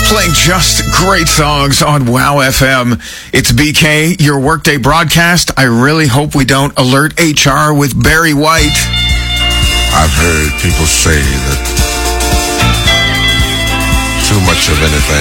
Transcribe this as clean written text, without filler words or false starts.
Playing just great songs on WOW FM. It's BK, your workday broadcast. I really hope we don't alert HR with Barry White. I've heard people say that too much of anything